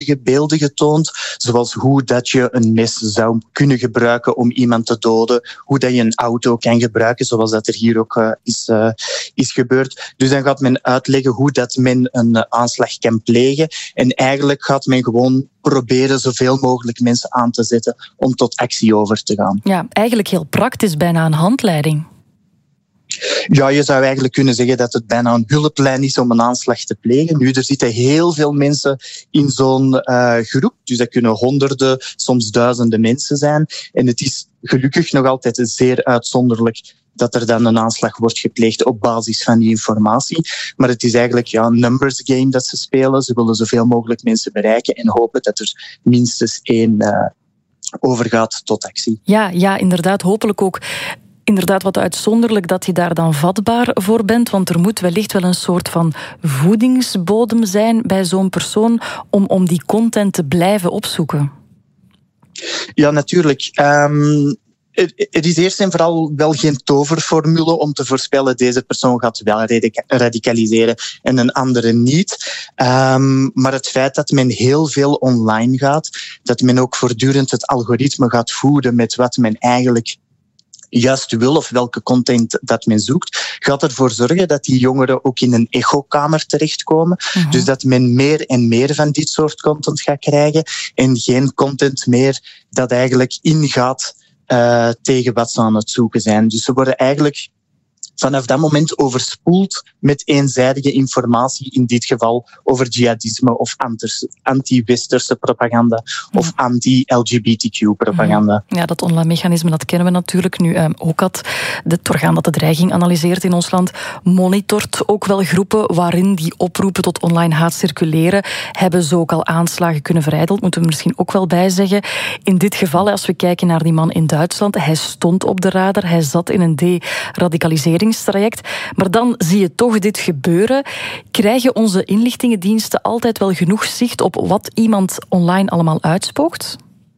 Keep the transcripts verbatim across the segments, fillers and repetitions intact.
beelden getoond, zoals hoe dat je een mes zou kunnen gebruiken om iemand te doden, hoe dat je een auto kan gebruiken, zoals dat er hier ook uh, is, uh, is gebeurd. Dus dan gaat men uitleggen hoe dat men een uh, aanslag kan plegen en eigenlijk gaat men gewoon proberen zoveel mogelijk mensen aan te zetten om tot actie over te gaan. Ja, eigenlijk heel praktisch, bijna een handleiding. Ja, je zou eigenlijk kunnen zeggen dat het bijna een hulplijn is om een aanslag te plegen. Nu, er zitten heel veel mensen in zo'n uh, groep. Dus dat kunnen honderden, soms duizenden mensen zijn. En het is gelukkig nog altijd zeer uitzonderlijk dat er dan een aanslag wordt gepleegd op basis van die informatie. Maar het is eigenlijk ja, een numbers game dat ze spelen. Ze willen zoveel mogelijk mensen bereiken en hopen dat er minstens één uh, overgaat tot actie. Ja, ja, inderdaad. Hopelijk ook. Inderdaad, wat uitzonderlijk dat je daar dan vatbaar voor bent, want er moet wellicht wel een soort van voedingsbodem zijn bij zo'n persoon om, om die content te blijven opzoeken. Ja, natuurlijk. Um, het is eerst en vooral wel geen toverformule om te voorspellen deze persoon gaat wel radicaliseren en een andere niet. Um, maar het feit dat men heel veel online gaat, dat men ook voortdurend het algoritme gaat voeden met wat men eigenlijk juist wil of welke content dat men zoekt, gaat ervoor zorgen dat die jongeren ook in een echokamer terechtkomen. Uh-huh. Dus dat men meer en meer van dit soort content gaat krijgen en geen content meer dat eigenlijk ingaat uh, tegen wat ze aan het zoeken zijn. Dus ze worden eigenlijk vanaf dat moment overspoeld met eenzijdige informatie, in dit geval over jihadisme of anti-westerse propaganda of anti-L G B T Q-propaganda. Ja, dat online mechanisme, dat kennen we natuurlijk nu. Um, ook had het orgaan dat de dreiging analyseert in ons land monitort ook wel groepen waarin die oproepen tot online haat circuleren. Hebben zo ook al aanslagen kunnen verijdeld, moeten we misschien ook wel bij zeggen. In dit geval, als we kijken naar die man in Duitsland, hij stond op de radar, hij zat in een de-radicalisering traject. Maar dan zie je toch dit gebeuren. Krijgen onze inlichtingendiensten altijd wel genoeg zicht op wat iemand online allemaal uitspookt?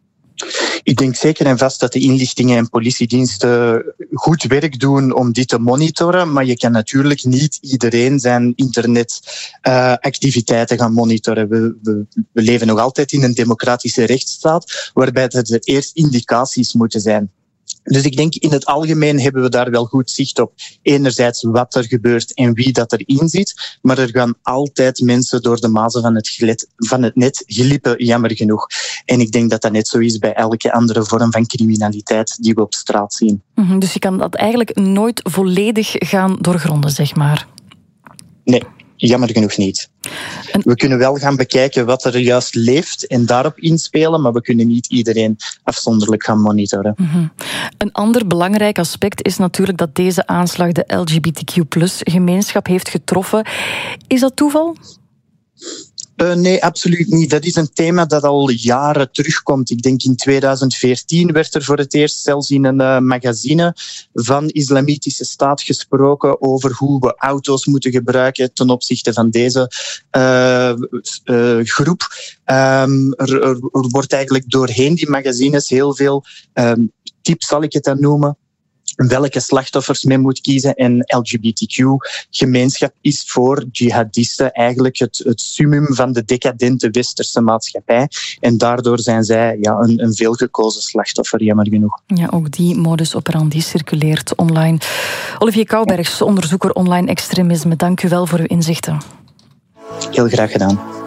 Ik denk zeker en vast dat de inlichtingen en politiediensten goed werk doen om dit te monitoren, maar je kan natuurlijk niet iedereen zijn internetactiviteiten uh, gaan monitoren. We, we, we leven nog altijd in een democratische rechtsstaat, waarbij er eerst indicaties moeten zijn. Dus ik denk in het algemeen hebben we daar wel goed zicht op. Enerzijds wat er gebeurt en wie dat erin zit. Maar er gaan altijd mensen door de mazen van het, gelet, van het net glippen, jammer genoeg. En ik denk dat dat net zo is bij elke andere vorm van criminaliteit die we op straat zien. Mm-hmm, dus je kan dat eigenlijk nooit volledig gaan doorgronden, zeg maar? Nee. Jammer genoeg niet. We kunnen wel gaan bekijken wat er juist leeft en daarop inspelen, maar we kunnen niet iedereen afzonderlijk gaan monitoren. Mm-hmm. Een ander belangrijk aspect is natuurlijk dat deze aanslag de L G B T Q plus gemeenschap heeft getroffen. Is dat toeval? Uh, nee, absoluut niet. Dat is een thema dat al jaren terugkomt. Ik denk in tweeduizend veertien werd er voor het eerst zelfs in een uh, magazine van Islamitische Staat gesproken over hoe we auto's moeten gebruiken ten opzichte van deze uh, uh, groep. Um, er, er, er wordt eigenlijk doorheen die magazines heel veel um, tips, zal ik het dan noemen, welke slachtoffers men moet kiezen. En L G B T Q-gemeenschap is voor jihadisten eigenlijk het, het summum van de decadente westerse maatschappij. En daardoor zijn zij ja, een, een veelgekozen slachtoffer, jammer genoeg. Ja, ook die modus operandi circuleert online. Olivier Koubergs, onderzoeker online extremisme, dank u wel voor uw inzichten. Heel graag gedaan.